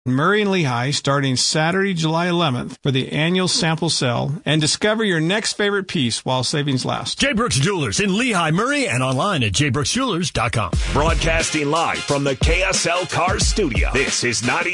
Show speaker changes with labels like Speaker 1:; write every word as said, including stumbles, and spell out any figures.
Speaker 1: Murray and Lehigh starting Saturday, July eleventh for the annual sample sale and discover your next favorite piece while savings last.
Speaker 2: J. Brooks Jewelers in Lehigh, Murray, and online at j brooks jewelers dot com.
Speaker 3: Broadcasting live from the K S L Cars studio. This is ninety